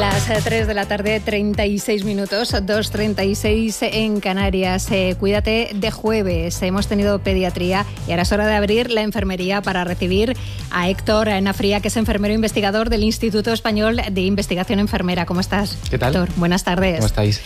Las 3 de la tarde, 36 minutos, 2:36 en Canarias. Cuídate de jueves. Hemos tenido pediatría y ahora es hora de abrir la enfermería para recibir a Héctor Nafría, que es enfermero investigador del Instituto Español de Investigación Enfermera. ¿Cómo estás? ¿Qué tal? Héctor, buenas tardes. ¿Cómo estáis?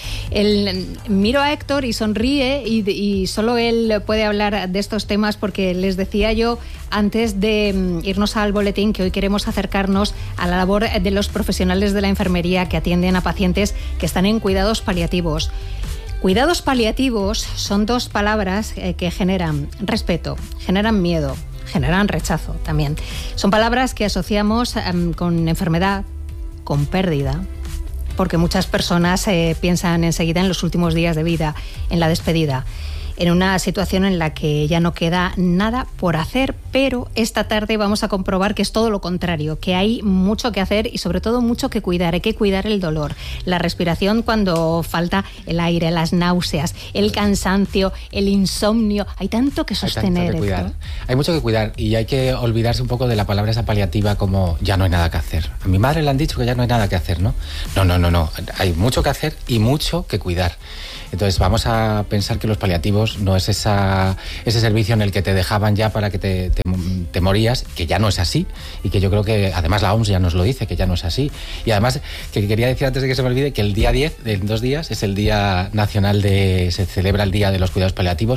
Miro a Héctor y sonríe y solo él puede hablar de estos temas porque les decía yo antes de irnos al boletín que hoy queremos acercarnos a la labor de los profesionales de la enfermería que atienden a pacientes que están en cuidados paliativos. Cuidados paliativos son dos palabras que generan respeto, generan miedo, generan rechazo también. Son palabras que asociamos con enfermedad, con pérdida, porque muchas personas piensan enseguida en los últimos días de vida, en la despedida, en una situación en la que ya no queda nada por hacer, pero esta tarde vamos a comprobar que es todo lo contrario, que hay mucho que hacer y sobre todo mucho que cuidar. Hay que cuidar el dolor, la respiración cuando falta el aire, las náuseas, el cansancio, el insomnio. Hay tanto que sostener. Hay tanto que cuidar. Hay mucho que cuidar y hay que olvidarse un poco de la palabra esa paliativa como ya no hay nada que hacer. A mi madre le han dicho que ya no hay nada que hacer, ¿no? No. Hay mucho que hacer y mucho que cuidar. Entonces vamos a pensar que los paliativos no es ese servicio en el que te dejaban ya para que te morías, que ya no es así, y que yo creo que además la OMS ya nos lo dice, que ya no es así. Y además, que quería decir antes de que se me olvide, que el día 10, en 2 días, es el Día Nacional se celebra el Día de los Cuidados Paliativos,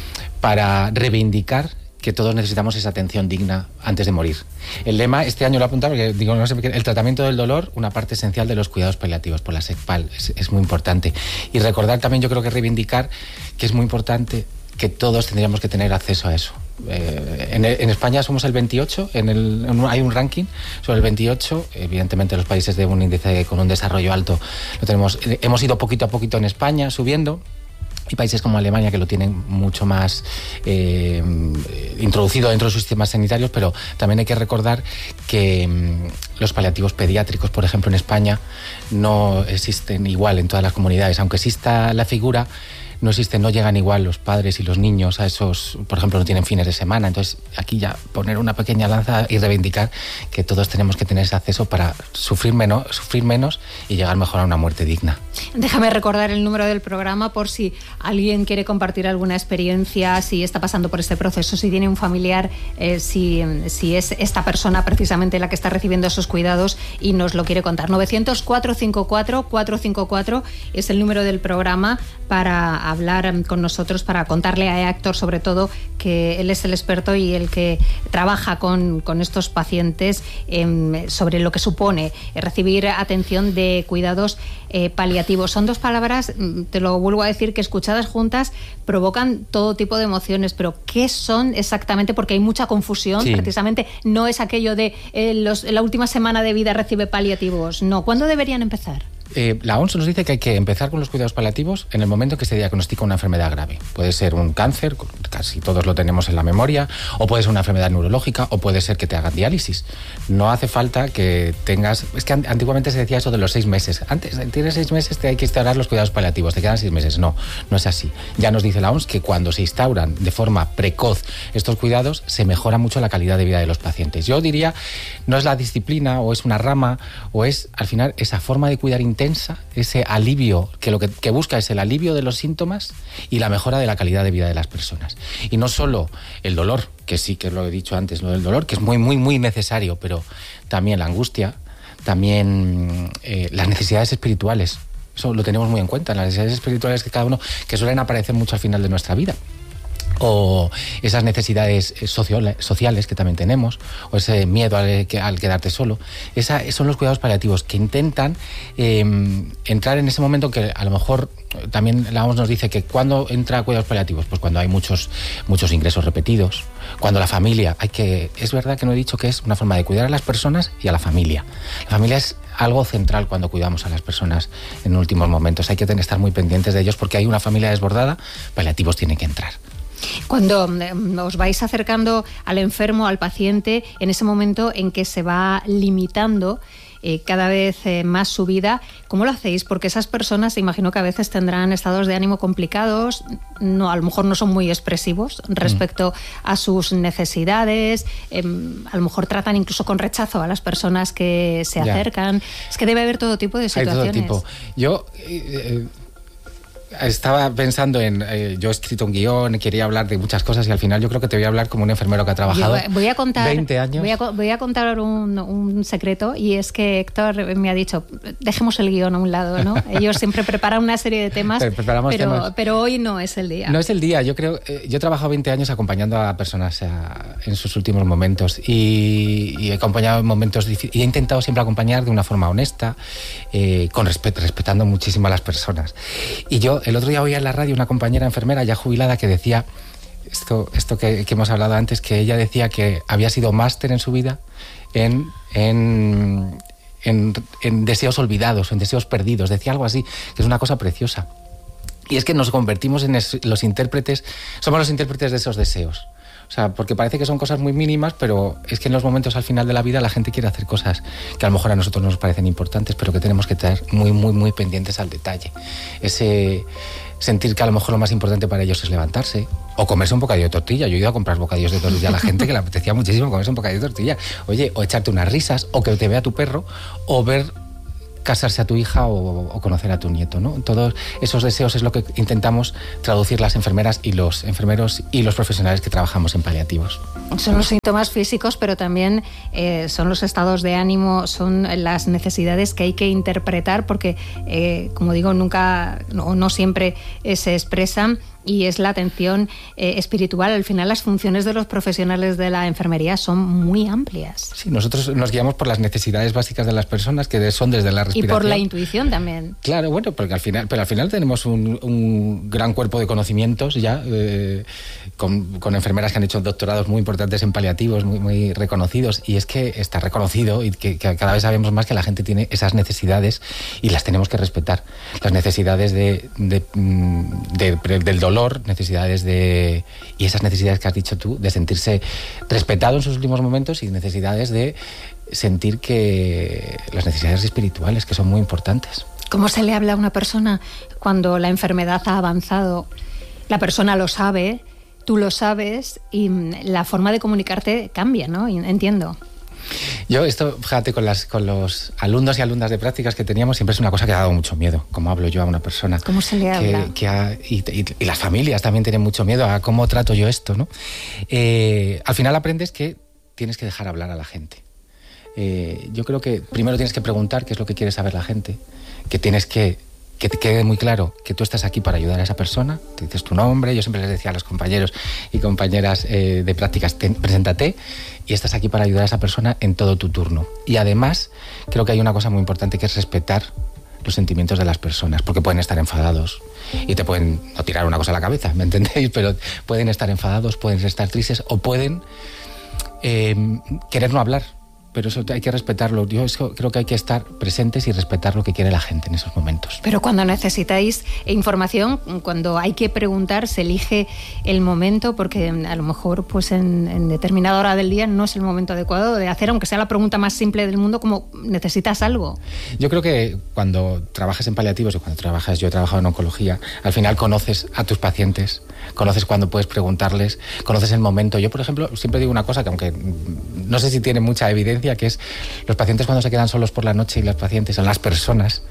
para reivindicar que todos necesitamos esa atención digna antes de morir. El lema, este año lo he apuntado porque digo, no sé, el tratamiento del dolor, una parte esencial de los cuidados paliativos por la SECPAL, es muy importante. Y recordar también, yo creo que reivindicar que es muy importante que todos tendríamos que tener acceso a eso. En España somos el 28, hay un ranking sobre el 28, evidentemente los países de un índice con un desarrollo alto lo tenemos, hemos ido poquito a poquito en España subiendo. Y países como Alemania, que lo tienen mucho más introducido dentro de sus sistemas sanitarios, pero también hay que recordar que los paliativos pediátricos, por ejemplo, en España, no existen igual en todas las comunidades. Aunque exista la figura, no llegan igual los padres y los niños a esos, por ejemplo, no tienen fines de semana. Entonces, aquí ya poner una pequeña lanza y reivindicar que todos tenemos que tener ese acceso para sufrir menos y llegar mejor a una muerte digna. Déjame recordar el número del programa por si alguien quiere compartir alguna experiencia, si está pasando por este proceso, si tiene un familiar, si es esta persona precisamente la que está recibiendo esos cuidados y nos lo quiere contar. 900-454-454 es el número del programa para hablar con nosotros, para contarle a Héctor, sobre todo, que él es el experto y el que trabaja con estos pacientes sobre lo que supone recibir atención de cuidados paliativos. Son dos palabras, te lo vuelvo a decir, que escuchadas juntas provocan todo tipo de emociones, pero ¿qué son exactamente? Porque hay mucha confusión, sí. Precisamente no es aquello de la última semana de vida recibe paliativos, no. ¿Cuándo deberían empezar? La OMS nos dice que hay que empezar con los cuidados paliativos en el momento que se diagnostica una enfermedad grave. Puede ser un cáncer, casi todos lo tenemos en la memoria, o puede ser una enfermedad neurológica, o puede ser que te hagan diálisis. No hace falta que tengas... Es que antiguamente se decía eso de los 6 meses. Antes, tienes 6 meses, te hay que instaurar los cuidados paliativos, te quedan 6 meses. No es así. Ya nos dice la OMS que cuando se instauran de forma precoz estos cuidados, se mejora mucho la calidad de vida de los pacientes. Yo diría, no es la disciplina, o es una rama, o es, al final, esa forma de cuidar intensa, ese alivio, que lo que busca es el alivio de los síntomas y la mejora de la calidad de vida de las personas. Y no solo el dolor, que sí que lo he dicho antes, lo del dolor, que es muy, muy, muy necesario, pero también la angustia, también las necesidades espirituales. Eso lo tenemos muy en cuenta, las necesidades espirituales que cada uno, que suelen aparecer mucho al final de nuestra vida. O esas necesidades sociales que también tenemos, o ese miedo al quedarte solo. Son los cuidados paliativos que intentan entrar en ese momento que a lo mejor también la OMS nos dice que cuando entra a cuidados paliativos, pues cuando hay muchos ingresos repetidos, cuando la familia, es verdad que no he dicho que es una forma de cuidar a las personas y a la familia. La familia es algo central cuando cuidamos a las personas en últimos momentos. Hay que estar muy pendientes de ellos porque hay una familia desbordada, paliativos tienen que entrar. Cuando os vais acercando al enfermo, al paciente, en ese momento en que se va limitando cada vez más su vida. ¿Cómo lo hacéis? Porque esas personas, imagino que a veces tendrán estados de ánimo complicados, a lo mejor no son muy expresivos respecto a sus necesidades, a lo mejor tratan incluso con rechazo a las personas que se acercan. Es que debe haber todo tipo de situaciones. Hay todo tipo. Yo estaba pensando yo he escrito un guión, quería hablar de muchas cosas y al final yo creo que te voy a hablar como un enfermero que ha trabajado 20 años. Voy a contar un secreto, y es que Héctor me ha dicho, dejemos el guión a un lado, ¿no? Ellos siempre preparan una serie de temas, pero hoy no es el día. No es el día, yo creo. Yo he trabajado 20 años acompañando a personas en sus últimos momentos y he acompañado en momentos difíciles y he intentado siempre acompañar de una forma honesta, con respetando muchísimo a las personas. Y yo el otro día oía en la radio una compañera enfermera ya jubilada que decía esto que hemos hablado antes, que ella decía que había sido máster en su vida en deseos olvidados, en deseos perdidos. Decía algo así, que es una cosa preciosa. Y es que nos convertimos en los intérpretes, somos los intérpretes de esos deseos. O sea, porque parece que son cosas muy mínimas, pero es que en los momentos al final de la vida la gente quiere hacer cosas que a lo mejor a nosotros nos parecen importantes, pero que tenemos que estar muy, muy, muy pendientes al detalle. Ese sentir que a lo mejor lo más importante para ellos es levantarse o comerse un bocadillo de tortilla. Yo he ido a comprar bocadillos de tortilla a la gente que le apetecía muchísimo comerse un bocadillo de tortilla. Oye, o echarte unas risas, o que te vea tu perro, o ver casarse a tu hija o conocer a tu nieto, ¿no? Todos esos deseos es lo que intentamos traducir las enfermeras y los enfermeros y los profesionales que trabajamos en paliativos. Son los síntomas físicos, pero también son los estados de ánimo, son las necesidades que hay que interpretar, porque, como digo, no siempre se expresan, y es la atención espiritual. Al final, las funciones de los profesionales de la enfermería son muy amplias. Sí, nosotros nos guiamos por las necesidades básicas de las personas, que son desde la respiración. Y por la intuición también. Claro, bueno, porque al final tenemos un gran cuerpo de conocimientos ya, con enfermeras que han hecho doctorados muy importantes en paliativos, muy, muy reconocidos, y es que está reconocido y que cada vez sabemos más que la gente tiene esas necesidades y las tenemos que respetar. Las necesidades del dolor, necesidades y esas necesidades que has dicho tú, de sentirse respetado en sus últimos momentos, y necesidades de sentir que las necesidades espirituales, que son muy importantes. ¿Cómo se le habla a una persona cuando la enfermedad ha avanzado? La persona lo sabe, tú lo sabes, y la forma de comunicarte cambia, ¿no? Entiendo. Yo esto, fíjate, con los alumnos y alumnas de prácticas que teníamos, siempre es una cosa que ha dado mucho miedo. ¿Cómo hablo yo a una persona? ¿Cómo se le habla? Y las familias también tienen mucho miedo a cómo trato yo esto, ¿no? Al final aprendes que tienes que dejar hablar a la gente. Yo creo que primero tienes que preguntar qué es lo que quiere saber la gente, que tienes que te quede muy claro que tú estás aquí para ayudar a esa persona, te dices tu nombre. Yo siempre les decía a los compañeros y compañeras de prácticas, preséntate, y estás aquí para ayudar a esa persona en todo tu turno. Y además, creo que hay una cosa muy importante, que es respetar los sentimientos de las personas, porque pueden estar enfadados y te pueden no tirar una cosa a la cabeza, ¿me entendéis? Pero pueden estar enfadados, pueden estar tristes, o pueden querer no hablar. Pero eso hay que respetarlo. Yo creo que hay que estar presentes y respetar lo que quiere la gente en esos momentos. Pero cuando necesitáis información, cuando hay que preguntar, se elige el momento, porque a lo mejor pues en determinada hora del día no es el momento adecuado de hacer, aunque sea la pregunta más simple del mundo, como necesitas algo. Yo creo que cuando trabajas en paliativos, o cuando yo he trabajado en oncología, al final conoces a tus pacientes, conoces cuándo puedes preguntarles, conoces el momento. Yo, por ejemplo, siempre digo una cosa que, aunque no sé si tiene mucha evidencia, que es los pacientes cuando se quedan solos por la noche, y las pacientes son las personas,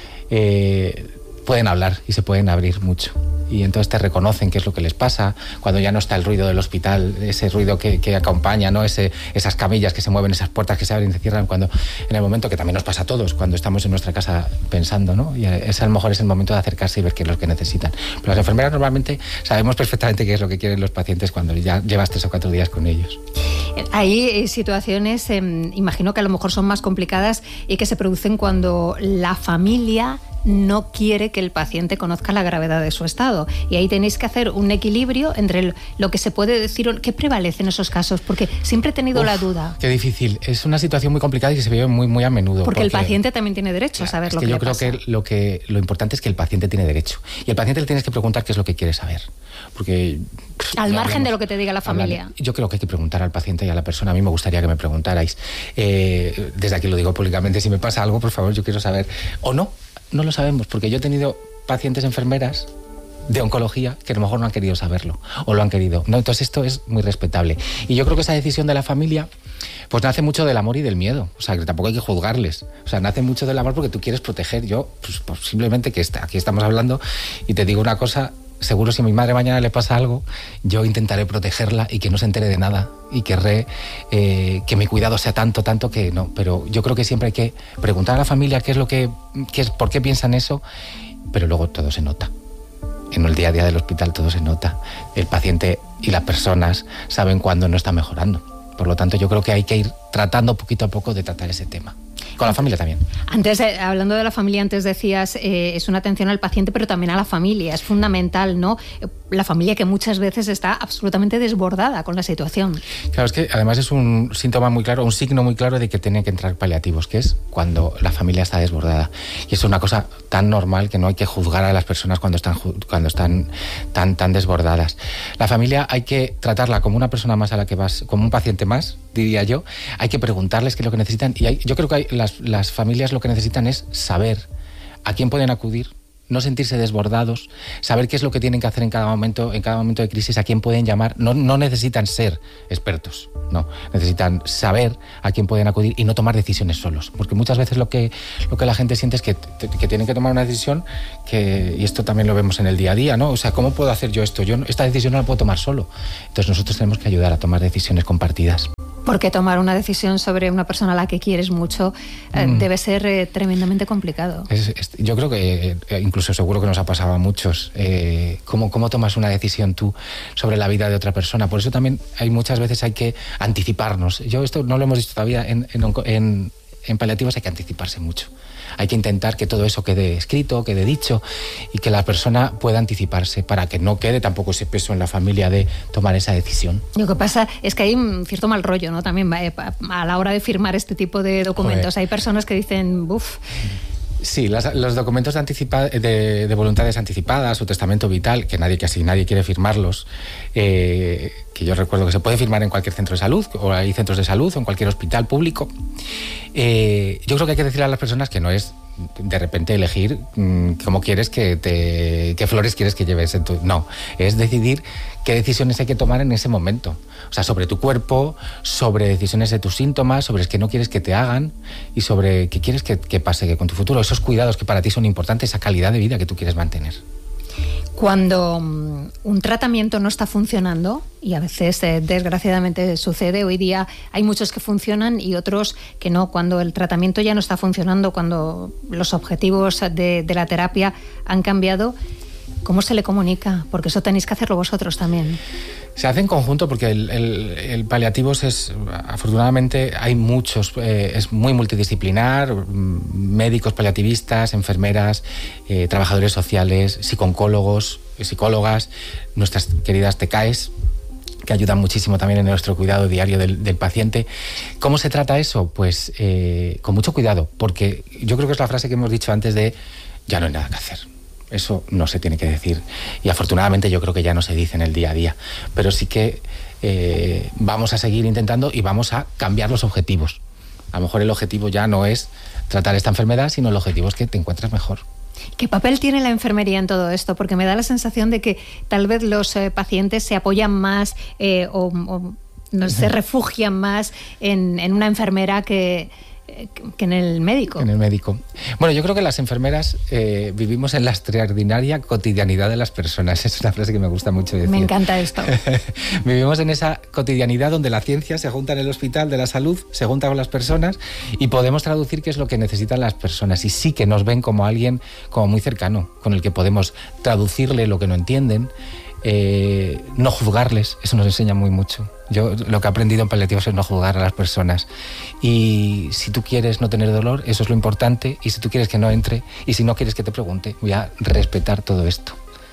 pueden hablar y se pueden abrir mucho. Y entonces te reconocen qué es lo que les pasa, cuando ya no está el ruido del hospital, ese ruido que acompaña, ¿no? Esas camillas que se mueven, esas puertas que se abren y se cierran, cuando en el momento que también nos pasa a todos, cuando estamos en nuestra casa pensando, ¿no? Y ese a lo mejor es el momento de acercarse y ver qué es lo que necesitan. Pero las enfermeras normalmente sabemos perfectamente qué es lo que quieren los pacientes cuando ya llevas 3 o 4 días con ellos. Hay situaciones, imagino que a lo mejor son más complicadas y que se producen cuando la familia no quiere que el paciente conozca la gravedad de su estado. Y ahí tenéis que hacer un equilibrio entre lo que se puede decir, ¿qué prevalece en esos casos? Porque siempre he tenido la duda. Qué difícil. Es una situación muy complicada y que se vive muy, muy a menudo. Porque el paciente también tiene derecho a saber lo que le pasa. Yo creo que lo importante es que el paciente tiene derecho. Y al paciente le tienes que preguntar qué es lo que quiere saber. Porque... al margen de lo que te diga la familia. Yo creo que hay que preguntar al paciente y a la persona. A mí me gustaría que me preguntarais. Desde aquí lo digo públicamente, si me pasa algo, por favor, yo quiero saber. O no lo sabemos, porque yo he tenido pacientes enfermeras de oncología que a lo mejor no han querido saberlo o lo han querido. No, entonces esto es muy respetable. Y yo creo que esa decisión de la familia pues nace mucho del amor y del miedo. O sea, que tampoco hay que juzgarles. O sea, nace mucho del amor porque tú quieres proteger. Yo, pues simplemente que aquí estamos hablando y te digo una cosa, seguro si a mi madre mañana le pasa algo, yo intentaré protegerla y que no se entere de nada y querré que mi cuidado sea tanto que no. Pero yo creo que siempre hay que preguntar a la familia por qué piensan eso, pero luego todo se nota. En el día a día del hospital todo se nota. El paciente y las personas saben cuándo no está mejorando. Por lo tanto, yo creo que hay que ir tratando poquito a poco de tratar ese tema. Con la familia también. Antes, hablando de la familia, antes decías, es una atención al paciente, pero también a la familia. Es fundamental, ¿no? La familia que muchas veces está absolutamente desbordada con la situación. Claro, es que además es un síntoma muy claro, un signo muy claro de que tienen que entrar paliativos, que es cuando la familia está desbordada. Y es una cosa tan normal que no hay que juzgar a las personas cuando están tan desbordadas. La familia hay que tratarla como una persona más a la que vas, como un paciente más, diría yo. Hay que preguntarles qué es lo que necesitan. Y yo creo que las familias lo que necesitan es saber a quién pueden acudir, no sentirse desbordados, saber qué es lo que tienen que hacer en cada momento de crisis, a quién pueden llamar. No necesitan ser expertos, no, necesitan saber a quién pueden acudir y no tomar decisiones solos, porque muchas veces lo que la gente siente es que tienen que tomar una decisión y esto también lo vemos en el día a día, ¿no? O sea, ¿cómo puedo hacer yo esto? Esta decisión no la puedo tomar solo. Entonces nosotros tenemos que ayudar a tomar decisiones compartidas. Porque tomar una decisión sobre una persona a la que quieres mucho debe ser tremendamente complicado. Yo creo que incluso seguro que nos ha pasado a muchos. ¿Cómo tomas una decisión tú sobre la vida de otra persona? Por eso también muchas veces hay que anticiparnos. Esto no lo hemos dicho todavía en paliativos, hay que anticiparse mucho. Hay que intentar que todo eso quede escrito, quede dicho y que la persona pueda anticiparse para que no quede tampoco ese peso en la familia de tomar esa decisión. Lo que pasa es que hay un cierto mal rollo, ¿no? También a la hora de firmar este tipo de documentos. Joder. Hay personas que dicen, ¡buf! Sí, los documentos de voluntades anticipadas o testamento vital, que nadie quiere firmarlos, que yo recuerdo que se puede firmar en cualquier centro de salud, o hay centros de salud, o en cualquier hospital público. Yo creo que hay que decirle a las personas que no es de repente elegir cómo quieres qué flores quieres que lleves no, es decidir qué decisiones hay que tomar en ese momento. O sea, sobre tu cuerpo, sobre decisiones de tus síntomas, sobre qué no quieres que te hagan y sobre qué quieres que pase con tu futuro. Esos cuidados que para ti son importantes, esa calidad de vida que tú quieres mantener. Cuando un tratamiento no está funcionando, y a veces desgraciadamente sucede, hoy día hay muchos que funcionan y otros que no, cuando el tratamiento ya no está funcionando, cuando los objetivos de la terapia han cambiado, ¿cómo se le comunica? Porque eso tenéis que hacerlo vosotros también. Se hace en conjunto porque el paliativos afortunadamente hay muchos, es muy multidisciplinar, médicos paliativistas, enfermeras, trabajadores sociales, psicólogos, psicólogas, nuestras queridas TECAES, que ayudan muchísimo también en nuestro cuidado diario del paciente. ¿Cómo se trata eso? Pues con mucho cuidado, porque yo creo que es la frase que hemos dicho antes de ya no hay nada que hacer. Eso no se tiene que decir y afortunadamente yo creo que ya no se dice en el día a día, pero sí que vamos a seguir intentando y vamos a cambiar los objetivos. A lo mejor el objetivo ya no es tratar esta enfermedad, sino el objetivo es que te encuentres mejor. ¿Qué papel tiene la enfermería en todo esto? Porque me da la sensación de que tal vez los pacientes se apoyan más o no se refugian más en una enfermera que en el médico. En el médico. Bueno, yo creo que las enfermeras vivimos en la extraordinaria cotidianidad de las personas. Es una frase que me gusta mucho decir. Me encanta esto. Vivimos en esa cotidianidad donde la ciencia se junta en el hospital de la salud, se junta con las personas y podemos traducir qué es lo que necesitan las personas. Y sí que nos ven como alguien como muy cercano, con el que podemos traducirle lo que no entienden, no juzgarles, eso nos enseña mucho. Yo lo que he aprendido en paliativos es no juzgar a las personas. Y si tú quieres no tener dolor, eso es lo importante. Y si tú quieres que no entre, y si no quieres que te pregunte, voy a respetar todo esto.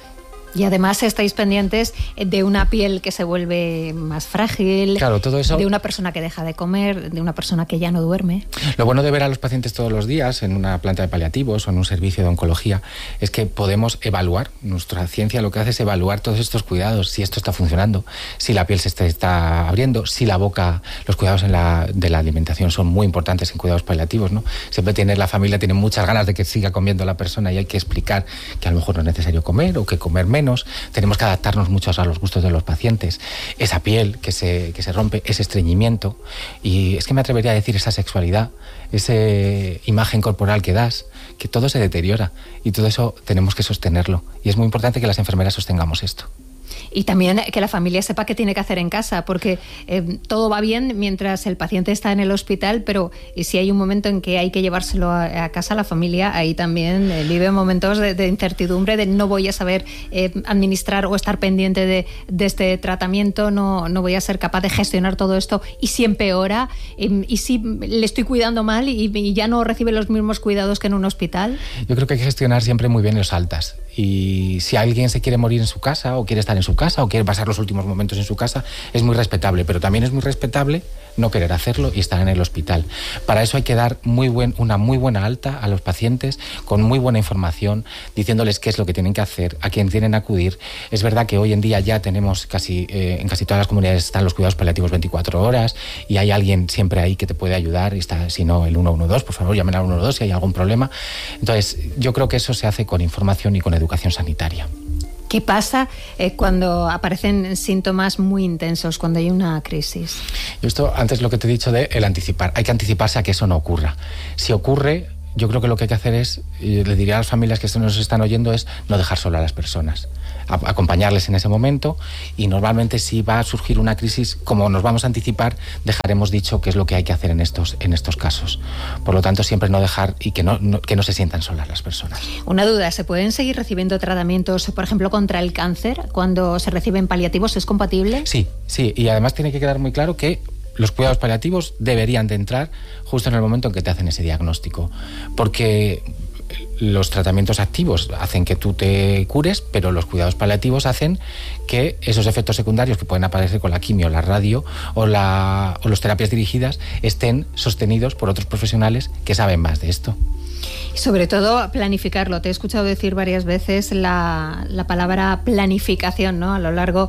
Y además estáis pendientes de una piel que se vuelve más frágil, claro, todo eso, de una persona que deja de comer, de una persona que ya no duerme. Lo bueno de ver a los pacientes todos los días en una planta de paliativos o en un servicio de oncología es que podemos evaluar, nuestra ciencia lo que hace es evaluar todos estos cuidados, si esto está funcionando, si la piel se está abriendo, si la boca, los cuidados de la alimentación son muy importantes en cuidados paliativos, ¿no? Siempre la familia tiene muchas ganas de que siga comiendo la persona y hay que explicar que a lo mejor no es necesario comer o que comer menos. Tenemos que adaptarnos mucho a los gustos de los pacientes. Esa piel que se rompe, ese estreñimiento, y es que me atrevería a decir esa sexualidad, esa imagen corporal que das, que todo se deteriora y todo eso tenemos que sostenerlo. Y es muy importante que las enfermeras sostengamos esto. Y también que la familia sepa qué tiene que hacer en casa, porque todo va bien mientras el paciente está en el hospital, pero si hay un momento en que hay que llevárselo a casa, la familia ahí también vive momentos de incertidumbre, de no voy a saber administrar o estar pendiente de este tratamiento, no voy a ser capaz de gestionar todo esto, y si empeora, y si le estoy cuidando mal y ya no recibe los mismos cuidados que en un hospital. Yo creo que hay que gestionar siempre muy bien los altas. Y si alguien se quiere morir en su casa o quiere estar en su casa o quiere pasar los últimos momentos en su casa, es muy respetable, pero también es muy respetable no querer hacerlo y estar en el hospital. Para eso hay que dar una muy buena alta a los pacientes, con muy buena información, diciéndoles qué es lo que tienen que hacer, a quién tienen que acudir. Es verdad que hoy en día ya tenemos en casi todas las comunidades están los cuidados paliativos 24 horas y hay alguien siempre ahí que te puede ayudar. Y está, si no, el 112, por favor, llamen al 112 si hay algún problema. Entonces, yo creo que eso se hace con información y con educación sanitaria. ¿Qué pasa cuando aparecen síntomas muy intensos, cuando hay una crisis? Esto, antes lo que te he dicho de el anticipar. Hay que anticiparse a que eso no ocurra. Si ocurre, yo creo que lo que hay que hacer es, y le diría a las familias que nos están oyendo, es no dejar sola a las personas. Acompañarles en ese momento, y normalmente si va a surgir una crisis, como nos vamos a anticipar, dejaremos dicho qué es lo que hay que hacer en estos casos. Por lo tanto, siempre no dejar y que no se sientan solas las personas. Una duda, ¿se pueden seguir recibiendo tratamientos, por ejemplo, contra el cáncer cuando se reciben paliativos? ¿Es compatible? Sí, y además tiene que quedar muy claro que los cuidados paliativos deberían de entrar justo en el momento en que te hacen ese diagnóstico, porque los tratamientos activos hacen que tú te cures, pero los cuidados paliativos hacen que esos efectos secundarios que pueden aparecer con la quimio, la radio o las terapias dirigidas estén sostenidos por otros profesionales que saben más de esto. Y sobre todo planificarlo. Te he escuchado decir varias veces la palabra planificación, ¿no? A lo largo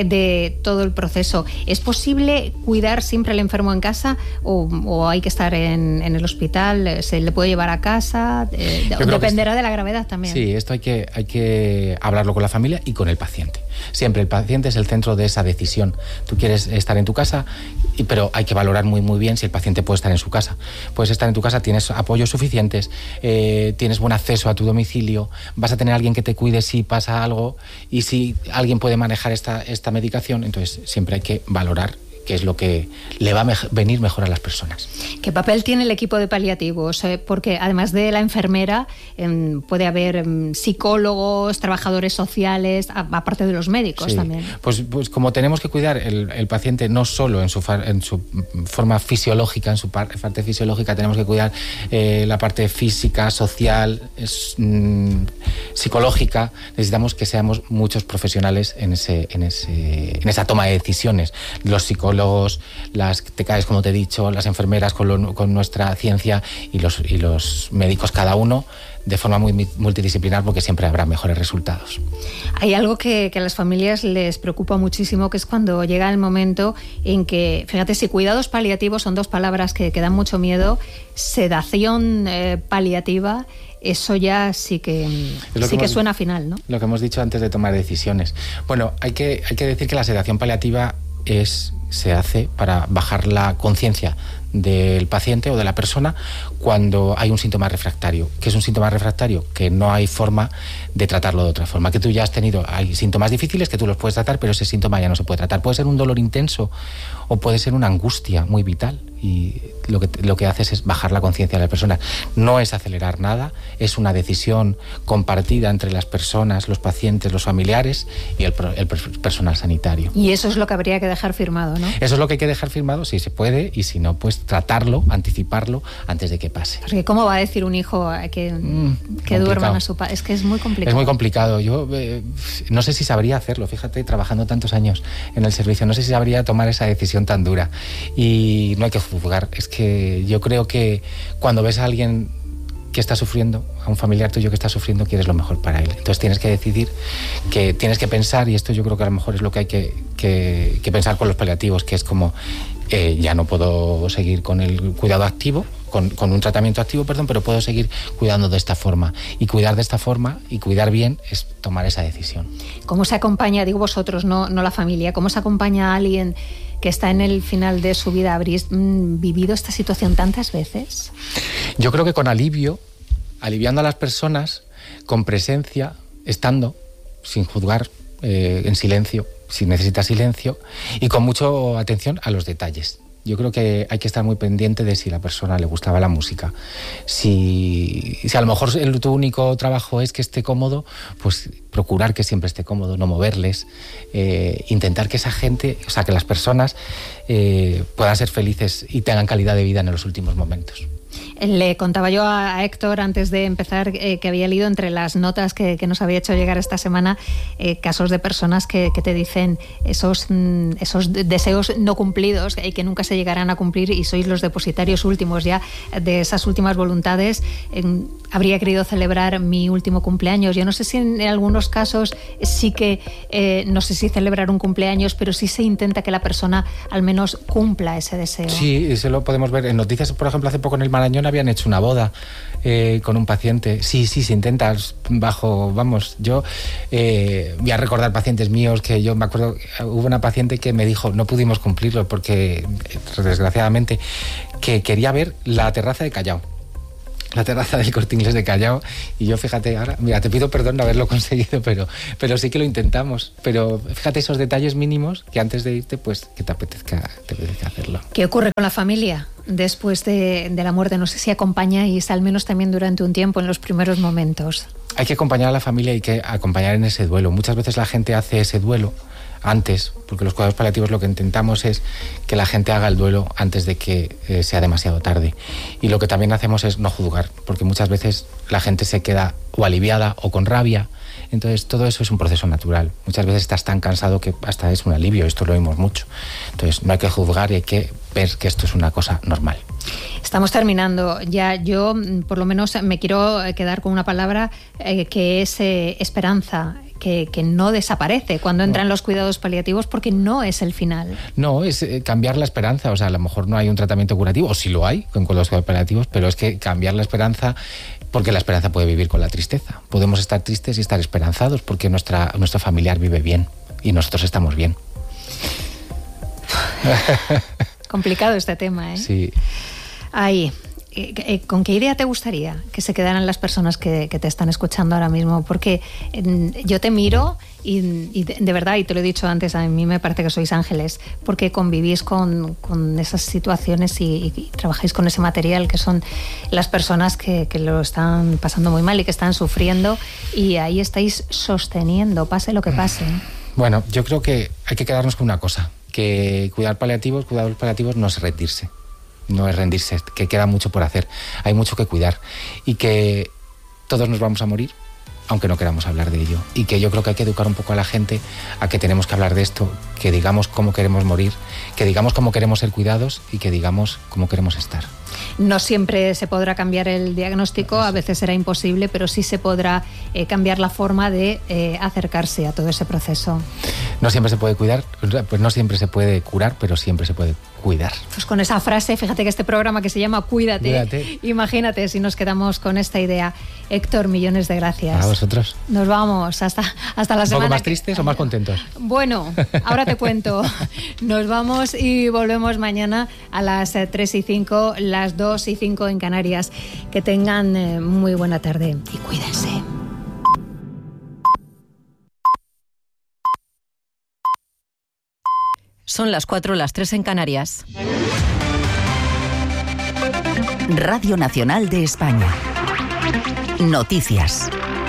de todo el proceso. ¿Es posible cuidar siempre al enfermo en casa o hay que estar en el hospital? ¿Se le puede llevar a casa? Dependerá de la gravedad también. Sí, esto hay que hablarlo con la familia y con el paciente. Siempre el paciente es el centro de esa decisión. Tú quieres estar en tu casa, pero hay que valorar muy muy bien si el paciente puede estar en su casa. Puedes estar en tu casa, tienes apoyos suficientes, tienes buen acceso a tu domicilio, vas a tener alguien que te cuide si pasa algo, y si alguien puede manejar esta medicación, entonces siempre hay que valorar qué es lo que le va a venir mejor a las personas. ¿Qué papel tiene el equipo de paliativos? Porque además de la enfermera, puede haber psicólogos, trabajadores sociales, aparte de los médicos, sí, también. Pues como tenemos que cuidar el paciente no solo en su forma fisiológica, en su parte fisiológica, tenemos que cuidar la parte física, social, psicológica. Necesitamos que seamos muchos profesionales en esa toma de decisiones. Los psicólogos, las TCAs, como te he dicho, las enfermeras con nuestra ciencia y los médicos, cada uno de forma muy multidisciplinar, porque siempre habrá mejores resultados. Hay algo que a las familias les preocupa muchísimo, que es cuando llega el momento en que, fíjate, si cuidados paliativos son dos palabras que dan mucho miedo, sedación paliativa, eso ya sí que suena final, ¿no? Lo que hemos dicho antes de tomar decisiones. Bueno, hay que decir que la sedación paliativa se hace para bajar la conciencia del paciente o de la persona cuando hay un síntoma refractario. ¿Qué es un síntoma refractario? Que no hay forma de tratarlo de otra forma. Que tú ya has tenido, hay síntomas difíciles que tú los puedes tratar, pero ese síntoma ya no se puede tratar. Puede ser un dolor intenso o puede ser una angustia muy vital, y lo que haces es bajar la conciencia de la persona. No es acelerar nada, es una decisión compartida entre las personas, los pacientes, los familiares y el personal sanitario. Y eso es lo que habría que dejar firmado, ¿no? Eso es lo que hay que dejar firmado, si se puede, y si no, pues tratarlo, anticiparlo antes de que pase. Porque ¿cómo va a decir un hijo que duerman a su padre? Es que es muy complicado. Es muy complicado. Yo no sé si sabría hacerlo, fíjate, trabajando tantos años en el servicio, no sé si sabría tomar esa decisión tan dura. Y no hay que juzgar. Es que yo creo que cuando ves a alguien que está sufriendo, a un familiar tuyo que está sufriendo, quieres lo mejor para él. Entonces tienes que decidir, que tienes que pensar, y esto yo creo que a lo mejor es lo que hay que pensar con los paliativos, que es como, ya no puedo seguir con el cuidado activo, con un tratamiento activo, pero puedo seguir cuidando de esta forma. Y cuidar de esta forma y cuidar bien es tomar esa decisión. ¿Cómo se acompaña, digo vosotros, no la familia, cómo se acompaña a alguien que está en el final de su vida? ¿Habréis vivido esta situación tantas veces? Yo creo que con alivio, aliviando a las personas, con presencia, estando, sin juzgar, en silencio, si necesita silencio, y con mucha atención a los detalles. Yo creo que hay que estar muy pendiente de si a la persona le gustaba la música. Si a lo mejor tu único trabajo es que esté cómodo, pues procurar que siempre esté cómodo, no moverles, intentar que esa gente, o sea, que las personas puedan ser felices y tengan calidad de vida en los últimos momentos. Le contaba yo a Héctor antes de empezar que había leído entre las notas que nos había hecho llegar esta semana casos de personas que te dicen esos deseos no cumplidos y que nunca se llegarán a cumplir, y sois los depositarios últimos ya de esas últimas voluntades. Habría querido celebrar mi último cumpleaños. Yo no sé si en algunos casos sí que, no sé si celebrar un cumpleaños, pero sí se intenta que la persona al menos cumpla ese deseo. Sí, eso lo podemos ver en noticias. Por ejemplo, hace poco en el Marañón habían hecho una boda con un paciente. Sí, se intenta yo voy a recordar pacientes míos que yo me acuerdo, hubo una paciente que me dijo, no pudimos cumplirlo porque desgraciadamente que quería ver la terraza de Callao, la terraza del Corte Inglés de Callao, y yo, fíjate, ahora, mira, te pido perdón no haberlo conseguido, pero sí que lo intentamos. Pero fíjate esos detalles mínimos que antes de irte, pues que te apetezca hacerlo. ¿Qué ocurre con la familia después de la muerte? No sé si acompañáis, al menos también durante un tiempo, en los primeros momentos. Hay que acompañar a la familia y hay que acompañar en ese duelo. Muchas veces la gente hace ese duelo antes, porque los cuidados paliativos lo que intentamos es que la gente haga el duelo antes de que sea demasiado tarde. Y lo que también hacemos es no juzgar, porque muchas veces la gente se queda o aliviada o con rabia. Entonces todo eso es un proceso natural. Muchas veces estás tan cansado que hasta es un alivio, esto lo oímos mucho. Entonces no hay que juzgar y hay que ver que esto es una cosa normal. Estamos terminando ya. Yo por lo menos me quiero quedar con una palabra que es esperanza, que no desaparece cuando entran los cuidados paliativos, porque no es el final. No, es cambiar la esperanza. O sea, a lo mejor no hay un tratamiento curativo, o sí lo hay con los cuidados paliativos, pero es que cambiar la esperanza, porque la esperanza puede vivir con la tristeza. Podemos estar tristes y estar esperanzados porque nuestro familiar vive bien y nosotros estamos bien. Complicado este tema, ¿eh? Sí. Ahí. ¿Con qué idea te gustaría que se quedaran las personas que te están escuchando ahora mismo? Porque yo te miro y de verdad, y te lo he dicho antes, a mí me parece que sois ángeles, porque convivís con esas situaciones y trabajáis con ese material que son las personas que lo están pasando muy mal y que están sufriendo, y ahí estáis sosteniendo, pase lo que pase. Bueno, yo creo que hay que quedarnos con una cosa, que cuidados paliativos no es rendirse. No es rendirse, que queda mucho por hacer, hay mucho que cuidar y que todos nos vamos a morir, aunque no queramos hablar de ello, y que yo creo que hay que educar un poco a la gente a que tenemos que hablar de esto, que digamos cómo queremos morir, que digamos cómo queremos ser cuidados y que digamos cómo queremos estar. No siempre se podrá cambiar el diagnóstico, a veces será imposible, pero sí se podrá cambiar la forma de acercarse a todo ese proceso. No siempre se puede cuidar, pues no siempre se puede curar, pero siempre se puede cuidar. Pues con esa frase, fíjate que este programa que se llama Cuídate, imagínate si nos quedamos con esta idea. Héctor, millones de gracias. A vosotros. Nos vamos hasta la semana. ¿Un poco más tristes o más contentos? Bueno, ahora te cuento. Nos vamos y volvemos mañana a las 3:05, las 2:05 en Canarias. Que tengan muy buena tarde y cuídense. Son las 4, las 3 en Canarias. Radio Nacional de España. Noticias.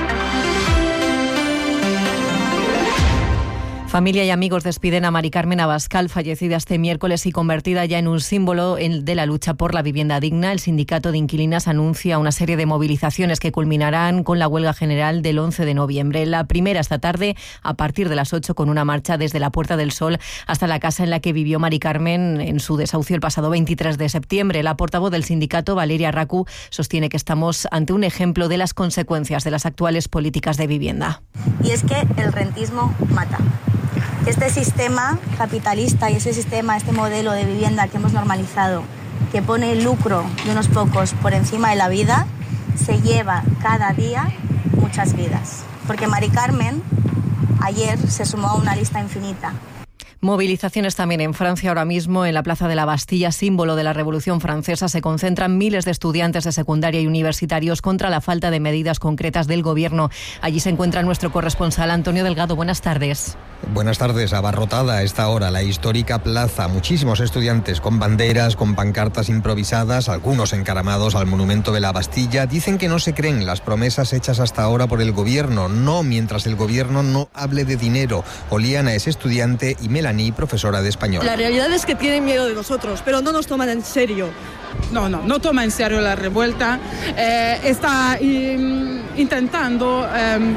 Familia y amigos despiden a Mari Carmen Abascal, fallecida este miércoles y convertida ya en un símbolo de la lucha por la vivienda digna. El sindicato de inquilinas anuncia una serie de movilizaciones que culminarán con la huelga general del 11 de noviembre. La primera esta tarde, a partir de las 8, con una marcha desde la Puerta del Sol hasta la casa en la que vivió Mari Carmen en su desahucio el pasado 23 de septiembre. La portavoz del sindicato, Valeria Racu, sostiene que estamos ante un ejemplo de las consecuencias de las actuales políticas de vivienda. Y es que el rentismo mata. Este sistema capitalista y este modelo de vivienda que hemos normalizado, que pone el lucro de unos pocos por encima de la vida, se lleva cada día muchas vidas. Porque Mari Carmen ayer se sumó a una lista infinita. Movilizaciones también en Francia. Ahora mismo en la Plaza de la Bastilla, símbolo de la Revolución Francesa, se concentran miles de estudiantes de secundaria y universitarios contra la falta de medidas concretas del gobierno. Allí se encuentra nuestro corresponsal Antonio Delgado. Buenas tardes. Buenas tardes. Abarrotada a esta hora la histórica plaza. Muchísimos estudiantes con banderas, con pancartas improvisadas, algunos encaramados al monumento de la Bastilla. Dicen que no se creen las promesas hechas hasta ahora por el gobierno. No mientras el gobierno no hable de dinero. Oliana es estudiante y Melanie, profesora de español. La realidad es que tienen miedo de nosotros, pero no nos toman en serio. No toma en serio la revuelta. Está intentando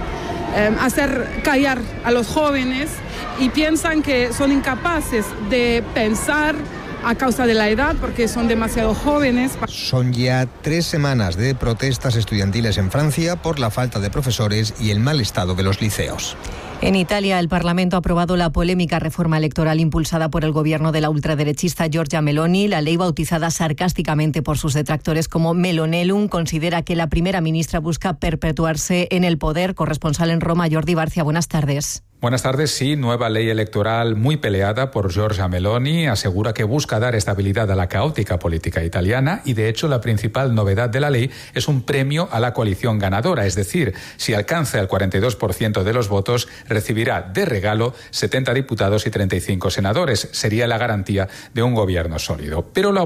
hacer callar a los jóvenes y piensan que son incapaces de pensar a causa de la edad, porque son demasiado jóvenes. Son ya 3 semanas de protestas estudiantiles en Francia por la falta de profesores y el mal estado de los liceos. En Italia, el Parlamento ha aprobado la polémica reforma electoral impulsada por el gobierno de la ultraderechista Giorgia Meloni. La ley, bautizada sarcásticamente por sus detractores como Melonellum, considera que la primera ministra busca perpetuarse en el poder. Corresponsal en Roma, Jordi Barcia, buenas tardes. Buenas tardes. Sí, nueva ley electoral muy peleada por Giorgia Meloni. Asegura que busca dar estabilidad a la caótica política italiana y, de hecho, la principal novedad de la ley es un premio a la coalición ganadora. Es decir, si alcanza el 42% de los votos, recibirá de regalo 70 diputados y 35 senadores. Sería la garantía de un gobierno sólido. Pero la